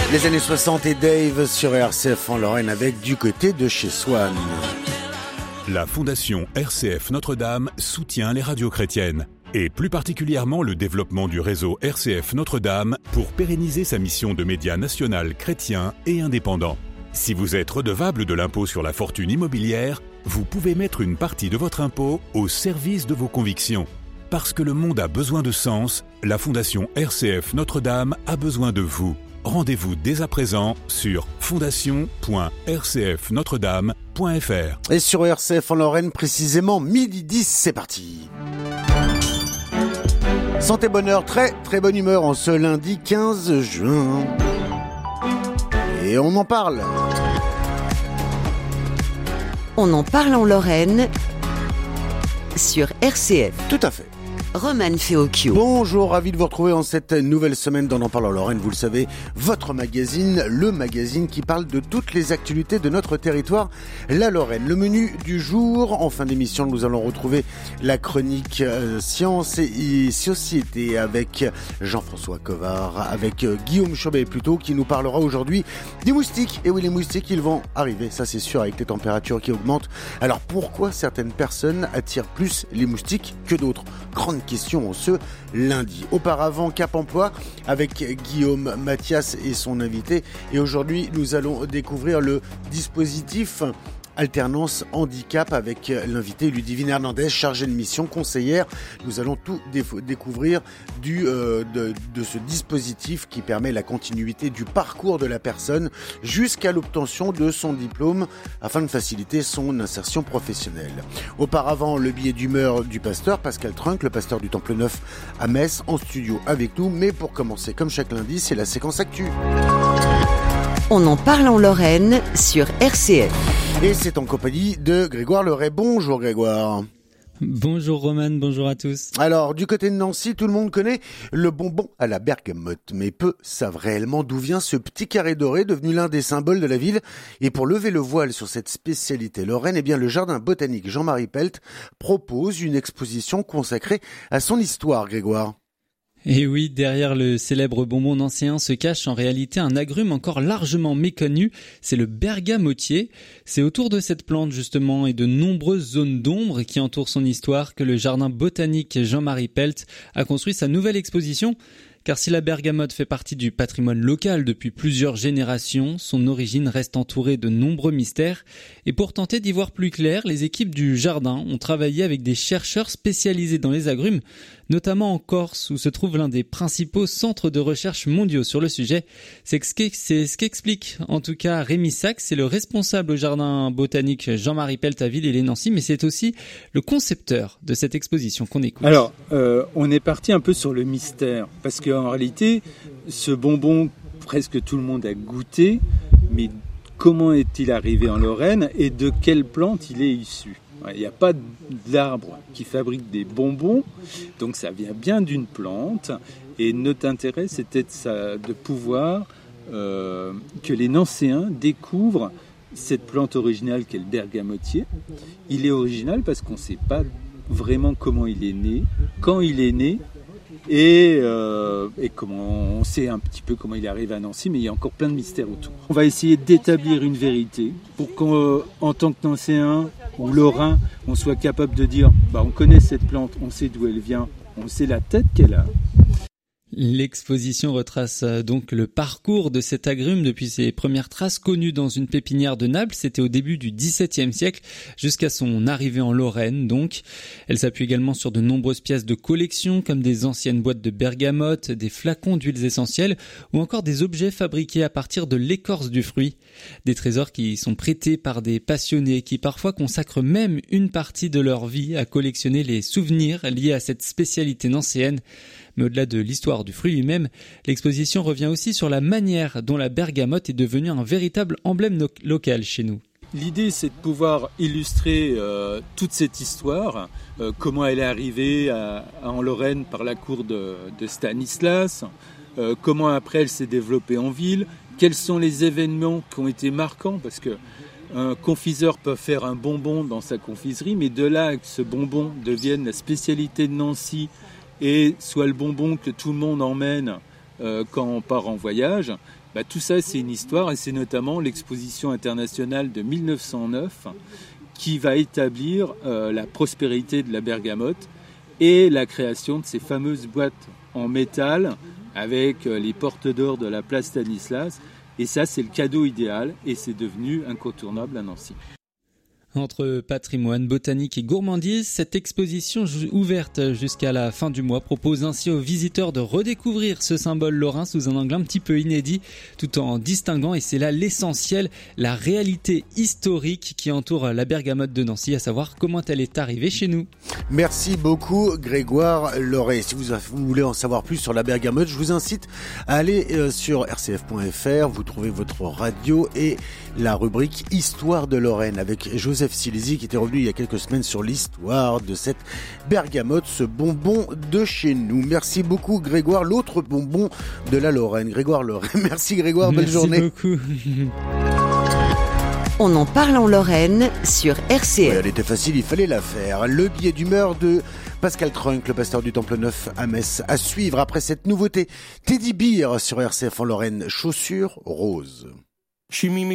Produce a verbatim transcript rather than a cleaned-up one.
Les années soixante et Dave sur R C F en Lorraine avec Du côté de chez Swan. La Fondation R C F Notre-Dame soutient les radios chrétiennes et plus particulièrement le développement du réseau R C F Notre-Dame pour pérenniser sa mission de média national chrétien et indépendant. Si vous êtes redevable de l'impôt sur la fortune immobilière, vous pouvez mettre une partie de votre impôt au service de vos convictions. Parce que le monde a besoin de sens, la Fondation R C F Notre-Dame a besoin de vous. Rendez-vous dès à présent sur fondation point r c f notre dame point f r. Et sur R C F en Lorraine, précisément midi dix, c'est parti. Santé, bonheur, très très bonne humeur en ce lundi quinze juin. Et on en parle. On en parle en Lorraine sur R C F. Tout à fait. Roman Feocchio. Bonjour, ravi de vous retrouver en cette nouvelle semaine d'On en parle en Lorraine. Vous le savez, votre magazine, le magazine qui parle de toutes les actualités de notre territoire, la Lorraine. Le menu du jour, en fin d'émission, nous allons retrouver la chronique euh, Science et Société avec Jean-François Covard, avec euh, Guillaume Chauvet plutôt, qui nous parlera aujourd'hui des moustiques. Et oui, les moustiques, ils vont arriver, ça c'est sûr, avec les températures qui augmentent. Alors pourquoi certaines personnes attirent plus les moustiques que d'autres ? Grande question ce lundi. Auparavant, Cap Emploi avec Guillaume Mathias et son invité. Et aujourd'hui, nous allons découvrir le dispositif Alternance Handicap avec l'invité Ludivine Hernandez, chargée de mission, conseillère. Nous allons tout déf- découvrir du, euh, de, de ce dispositif qui permet la continuité du parcours de la personne jusqu'à l'obtention de son diplôme afin de faciliter son insertion professionnelle. Auparavant, le billet d'humeur du pasteur Pascal Trunk, le pasteur du Temple Neuf à Metz, en studio avec nous. Mais pour commencer, comme chaque lundi, c'est la séquence actu. On en parle en Lorraine sur R C F. Et c'est en compagnie de Grégoire Leray. Bonjour Grégoire. Bonjour Roman, bonjour à tous. Alors, du côté de Nancy, tout le monde connaît le bonbon à la bergamote. Mais peu savent réellement d'où vient ce petit carré doré devenu l'un des symboles de la ville. Et pour lever le voile sur cette spécialité lorraine, eh bien, le jardin botanique Jean-Marie Pelt propose une exposition consacrée à son histoire, Grégoire. Et oui, derrière le célèbre bonbon nancéen se cache en réalité un agrume encore largement méconnu, c'est le bergamotier. C'est autour de cette plante justement et de nombreuses zones d'ombre qui entourent son histoire que le jardin botanique Jean-Marie Pelt a construit sa nouvelle exposition. Car si la bergamote fait partie du patrimoine local depuis plusieurs générations, son origine reste entourée de nombreux mystères. Et pour tenter d'y voir plus clair, les équipes du jardin ont travaillé avec des chercheurs spécialisés dans les agrumes, notamment en Corse où se trouve l'un des principaux centres de recherche mondiaux sur le sujet. C'est ce qu'explique en tout cas Rémi Sachs, c'est le responsable au jardin botanique Jean-Marie Pelt à Ville-et-les-Nancy, mais c'est aussi le concepteur de cette exposition qu'on écoute. Alors, euh, on est parti un peu sur le mystère, parce que en réalité, ce bonbon, presque tout le monde a goûté, mais comment est-il arrivé en Lorraine et de quelle plante il est issu ? Il n'y a pas d'arbre qui fabrique des bonbons, donc ça vient bien d'une plante. Et notre intérêt, c'était de, ça, de pouvoir euh, que les Nancéens découvrent cette plante originale qu'est le bergamotier. Il est original parce qu'on ne sait pas vraiment comment il est né, quand il est né, Et, euh, et comment on sait un petit peu comment il est arrivé à Nancy, mais il y a encore plein de mystères autour. On va essayer d'établir une vérité pour qu'en tant que Nancéen ou Lorrain, on soit capable de dire bah, on connaît cette plante, on sait d'où elle vient, on sait la tête qu'elle a. L'exposition retrace donc le parcours de cet agrume depuis ses premières traces connues dans une pépinière de Naples, c'était au début du dix-septième siècle, jusqu'à son arrivée en Lorraine donc. Elle s'appuie également sur de nombreuses pièces de collection comme des anciennes boîtes de bergamote, des flacons d'huiles essentielles ou encore des objets fabriqués à partir de l'écorce du fruit. Des trésors qui sont prêtés par des passionnés qui parfois consacrent même une partie de leur vie à collectionner les souvenirs liés à cette spécialité nancéenne. Mais au-delà de l'histoire du fruit lui-même, l'exposition revient aussi sur la manière dont la bergamote est devenue un véritable emblème no- local chez nous. L'idée, c'est de pouvoir illustrer euh, toute cette histoire, euh, comment elle est arrivée à, à, en Lorraine par la cour de, de Stanislas, euh, comment après elle s'est développée en ville, quels sont les événements qui ont été marquants, parce que un confiseur peut faire un bonbon dans sa confiserie, mais de là que ce bonbon devienne la spécialité de Nancy et soit le bonbon que tout le monde emmène euh, quand on part en voyage, Bah, tout ça, c'est une histoire et c'est notamment l'exposition internationale de mille neuf cent neuf qui va établir euh, la prospérité de la bergamote et la création de ces fameuses boîtes en métal avec euh, les portes d'or de la place Stanislas. Et ça, c'est le cadeau idéal et c'est devenu incontournable à Nancy. Entre patrimoine, botanique et gourmandise, cette exposition ouverte jusqu'à la fin du mois propose ainsi aux visiteurs de redécouvrir ce symbole lorrain sous un angle un petit peu inédit, tout en distinguant, et c'est là l'essentiel, la réalité historique qui entoure la bergamote de Nancy, à savoir comment elle est arrivée chez nous. Merci beaucoup Grégoire Loret. Si vous voulez en savoir plus sur la bergamote, je vous incite à aller sur r c f point f r, vous trouvez votre radio et la rubrique Histoire de Lorraine avec Joseph Silesi qui était revenu il y a quelques semaines sur l'histoire de cette bergamote, ce bonbon de chez nous. Merci beaucoup Grégoire, l'autre bonbon de la Lorraine, Grégoire Loret. Merci Grégoire, belle Merci journée. Beaucoup. On en parle en Lorraine sur R C F. Ouais, elle était facile, il fallait la faire. Le billet d'humeur de Pascal Trunk, le pasteur du Temple Neuf à Metz, à suivre après cette nouveauté. Teddy Bear sur R C F en Lorraine, chaussures roses.